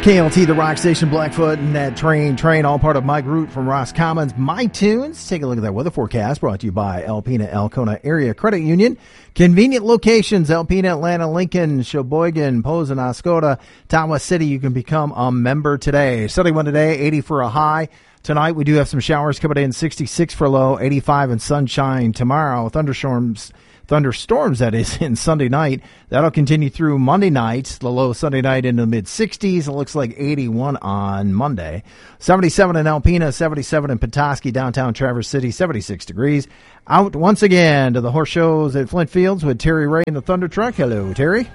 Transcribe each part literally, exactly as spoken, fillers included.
K L T, the rock station, Blackfoot, and that train, train, all part of Mike Root from Roscommons. My Tunes. Take a look at that weather forecast brought to you by Alpena Alcona Area Credit Union. Convenient locations, Alpena, Atlanta, Lincoln, Sheboygan, Posen, Oscoda, Tawas City. You can become a member today. seventy-one today, eighty for a high. Tonight we do have some showers coming in, sixty-six for low, eighty-five and sunshine tomorrow. Thunderstorms. Thunderstorms, that is, in Sunday night. That'll continue through Monday night. The low Sunday night in the mid-sixties. It looks like eighty-one on Monday. seventy-seven in Alpena, seventy-seven in Petoskey, downtown Traverse City, seventy-six degrees. Out once again to the horse shows at Flint Fields with Terry Ray in the Thunder Truck. Hello, Terry.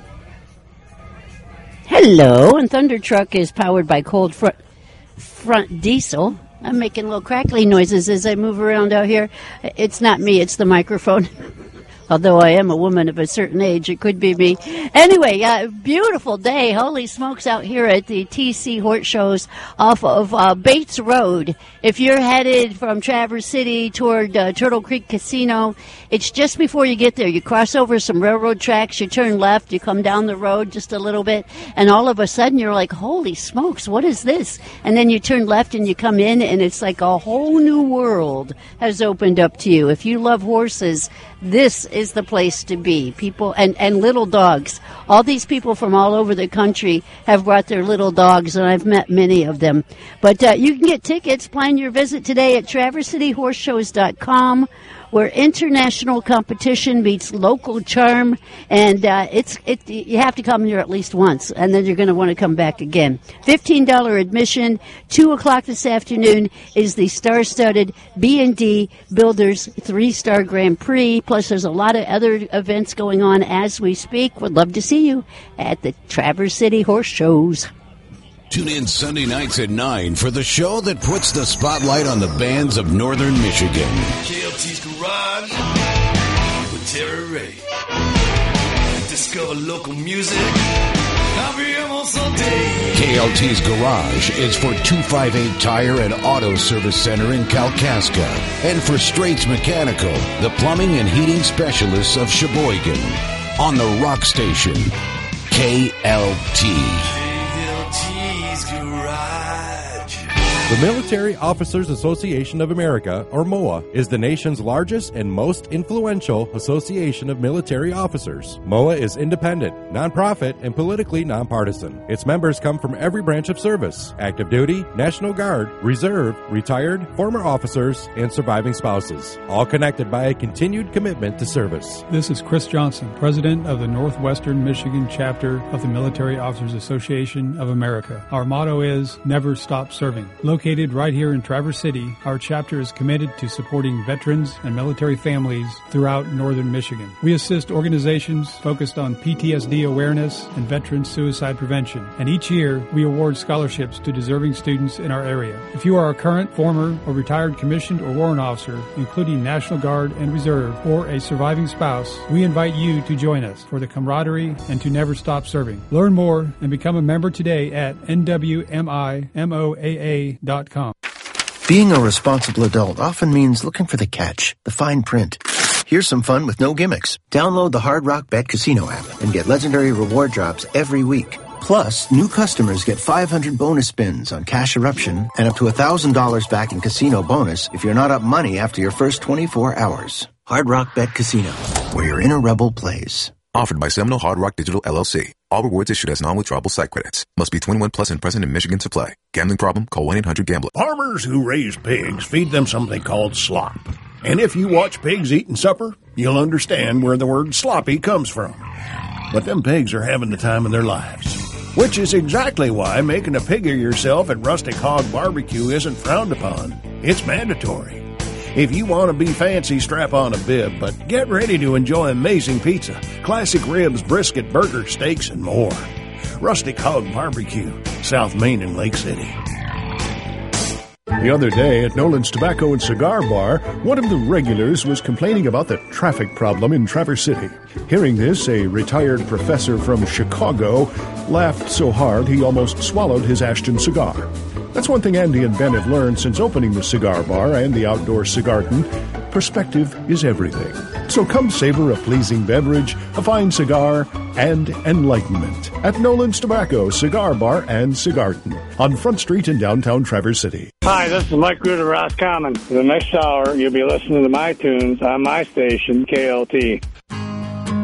Hello, and Thunder Truck is powered by cold front, front diesel. I'm making little crackly noises as I move around out here. It's not me, it's the microphone. Although I am a woman of a certain age, it could be me. Anyway, uh, beautiful day. Holy smokes out here at the T C Horse Shows off of uh, Bates Road. If you're headed from Traverse City toward uh, Turtle Creek Casino, it's just before you get there. You cross over some railroad tracks, you turn left, you come down the road just a little bit, and all of a sudden you're like, holy smokes, what is this? And then you turn left and you come in, and it's like a whole new world has opened up to you. If you love horses, this is the place to be. People and, and little dogs. All these people from all over the country have brought their little dogs, and I've met many of them. But uh, you can get tickets. Plan your visit today at traverse city horse shows dot com, where international competition meets local charm, and uh, it's it. You have to come here at least once, and then you're going to want to come back again. fifteen dollars admission. Two o'clock this afternoon is the star-studded B and D Builders three-star Grand Prix. Plus, there's a lot of other events going on as we speak. Would love to see you at the Traverse City Horse Shows. Tune in Sunday nights at nine for the show that puts the spotlight on the bands of Northern Michigan. K L T's Garage with Terry Ray. Discover local music. K L T's Garage is for two fifty-eight Tire and Auto Service Center in Kalkaska, and for Straits Mechanical, the plumbing and heating specialists of Sheboygan. On the rock station, K L T. The Military Officers Association of America, or M O A, is the nation's largest and most influential association of military officers. M O A is independent, nonprofit, and politically nonpartisan. Its members come from every branch of service: active duty, National Guard, Reserve, retired, former officers, and surviving spouses, all connected by a continued commitment to service. This is Chris Johnson, President of the Northwestern Michigan chapter of the Military Officers Association of America. Our motto is, never stop serving. Located right here in Traverse City, our chapter is committed to supporting veterans and military families throughout northern Michigan. We assist organizations focused on P T S D awareness and veteran suicide prevention, and each year we award scholarships to deserving students in our area. If you are a current, former, or retired commissioned or warrant officer, including National Guard and Reserve, or a surviving spouse, we invite you to join us for the camaraderie and to never stop serving. Learn more and become a member today at N W M I M O A A dot com. Being a responsible adult often means looking for the catch, the fine print. Here's some fun with no gimmicks. Download the Hard Rock Bet Casino app and get legendary reward drops every week. Plus, new customers get five hundred bonus spins on Cash Eruption and up to one thousand dollars back in casino bonus if you're not up money after your first twenty-four hours. Hard Rock Bet Casino, where your inner rebel plays. Offered by Seminole Hard Rock Digital L L C. All rewards issued as non-withdrawable site credits. Must be twenty-one plus and present in Michigan to play. Gambling problem? Call one eight hundred gambler. Farmers who raise pigs feed them something called slop. And if you watch pigs eating supper, you'll understand where the word sloppy comes from. But them pigs are having the time of their lives. Which is exactly why making a pig of yourself at Rustic Hog Barbecue isn't frowned upon. It's mandatory. If you want to be fancy, strap on a bib, but get ready to enjoy amazing pizza, classic ribs, brisket, burger, steaks, and more. Rustic Hog Barbecue, South Main and Lake City. The other day at Nolan's Tobacco and Cigar Bar, one of the regulars was complaining about the traffic problem in Traverse City. Hearing this, a retired professor from Chicago laughed so hard he almost swallowed his Ashton cigar. That's one thing Andy and Ben have learned since opening the cigar bar and the outdoor cigarton. perspective is everything. So come savor a pleasing beverage, a fine cigar, and enlightenment at Nolan's Tobacco Cigar Bar and Cigarton on Front Street in downtown Traverse City. Hi, this is Mike Root of Roscommon. For the next hour, you'll be listening to my tunes on my station, K L T.